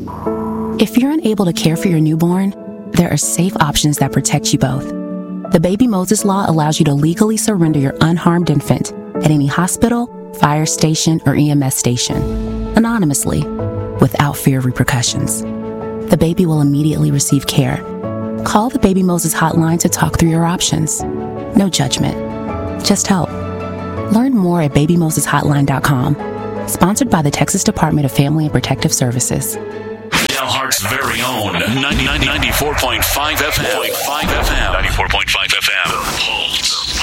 If you're unable to care for your newborn, there are safe options that protect you both. The Baby Moses Law allows you to legally surrender your unharmed infant at any hospital, fire station, or EMS station, anonymously, without fear of repercussions. The baby will immediately receive care. Call the Baby Moses hotline to talk through your options. No judgment, just help. Learn more at babymoseshotline.com. Sponsored by the Texas Department of Family and Protective Services. Heart's very own 94.5 FM. 94.5 FM. The Pulse.